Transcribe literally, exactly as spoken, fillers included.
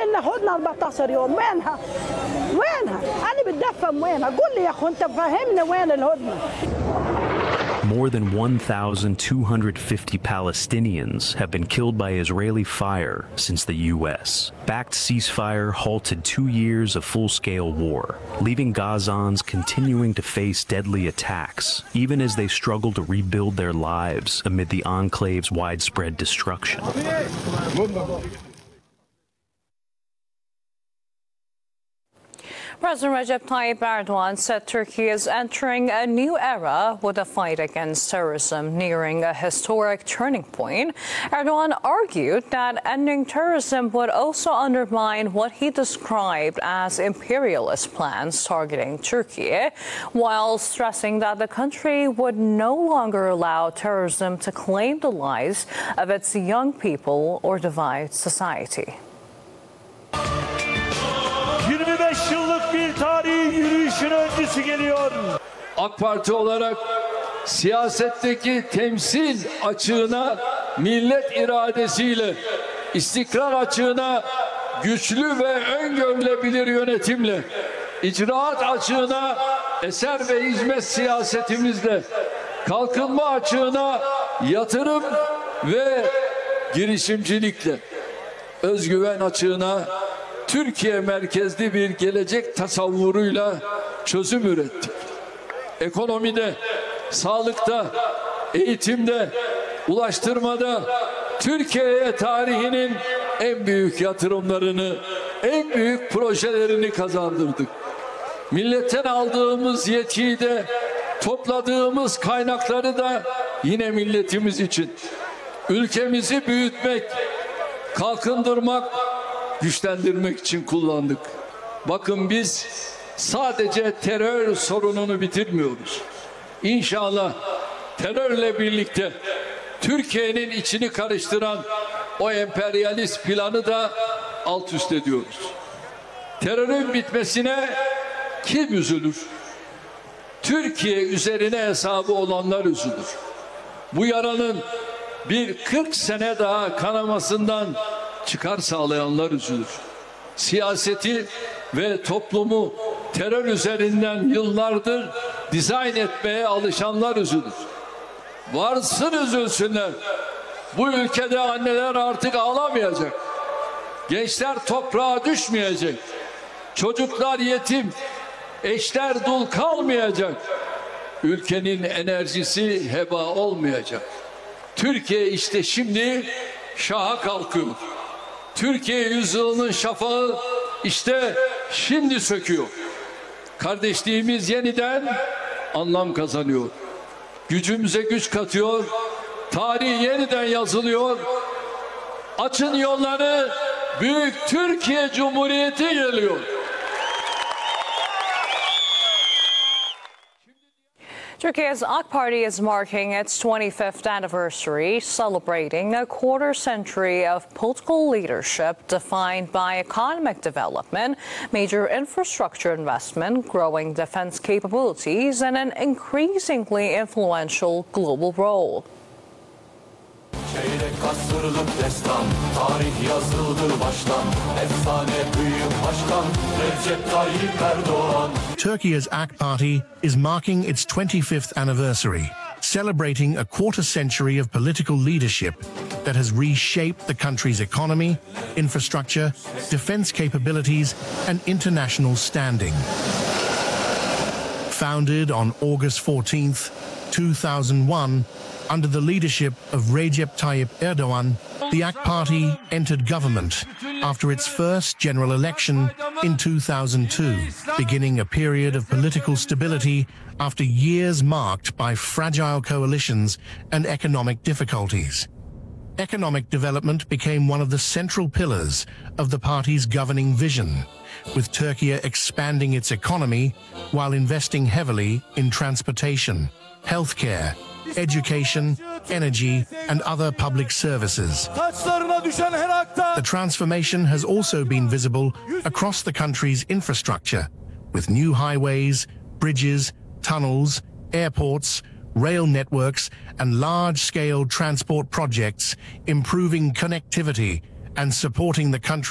لنا هدنه أربعتاشر يوم، وينها؟ وينها؟ انا بدي افهم وينها، قول لي يا اخو انت فهمنا وين الهدنه. More than one thousand two hundred fifty Palestinians have been killed by Israeli fire since the U S backed ceasefire halted two years of full-scale war, leaving Gazans continuing to face deadly attacks, even as they struggle to rebuild their lives amid the enclave's widespread destruction. President Recep Tayyip Erdogan said Turkey is entering a new era with the fight against terrorism nearing a historic turning point. Erdogan argued that ending terrorism would also undermine what he described as imperialist plans targeting Turkey, while stressing that the country would no longer allow terrorism to claim the lives of its young people or divide society. yirmi beş yıllık bir tarihi yürüyüşün öncüsü geliyor. AK Parti olarak siyasetteki temsil açığına, millet iradesiyle, istikrar açığına güçlü ve öngörülebilir yönetimle, icraat açığına eser ve hizmet siyasetimizle, kalkınma açığına yatırım ve girişimcilikle, özgüven açığına Türkiye merkezli bir gelecek tasavvuruyla çözüm ürettik. Ekonomide, sağlıkta, eğitimde, ulaştırmada Türkiye'ye tarihinin en büyük yatırımlarını, en büyük projelerini kazandırdık. Milletten aldığımız yetkiyi de, topladığımız kaynakları da yine milletimiz için. Ülkemizi büyütmek, kalkındırmak, güçlendirmek için kullandık. Bakın biz sadece terör sorununu bitirmiyoruz. İnşallah terörle birlikte Türkiye'nin içini karıştıran o emperyalist planı da alt üst ediyoruz. Terörün bitmesine kim üzülür? Türkiye üzerine hesabı olanlar üzülür. Bu yaranın bir kırk sene daha kanamasından çıkar sağlayanlar üzülür. Siyaseti ve toplumu terör üzerinden yıllardır dizayn etmeye alışanlar üzülür. Varsın üzülsünler. Bu ülkede anneler artık ağlamayacak. Gençler toprağa düşmeyecek. Çocuklar yetim, eşler dul kalmayacak. Ülkenin enerjisi heba olmayacak. Türkiye işte şimdi şaha kalkıyor. Türkiye yüzyılının şafağı işte şimdi söküyor. Kardeşliğimiz yeniden anlam kazanıyor. Gücümüze güç katıyor. Tarih yeniden yazılıyor. Açın yolları, Büyük Türkiye Cumhuriyeti geliyor. Turkey's A K Party is marking its twenty-fifth anniversary, celebrating a quarter century of political leadership defined by economic development, major infrastructure investment, growing defense capabilities, and an increasingly influential global role. Çeyrek asırlık destan, tarih yazıldı baştan, efsane büyük başkan Recep Tayyip Erdoğan. Turkey's A K Party is marking its twenty-fifth anniversary, celebrating a quarter century of political leadership that has reshaped the country's economy, infrastructure, defense capabilities, and international standing. Founded on August fourteenth, two thousand one, under the leadership of Recep Tayyip Erdogan, the A K Party entered government after its first general election in two thousand two, beginning a period of political stability after years marked by fragile coalitions and economic difficulties. Economic development became one of the central pillars of the party's governing vision, with Turkey expanding its economy while investing heavily in transportation, healthcare, education, energy, and other public services. The transformation has also been visible across the country's infrastructure, with new highways, bridges, tunnels, airports, rail networks, and large-scale transport projects improving connectivity and supporting the country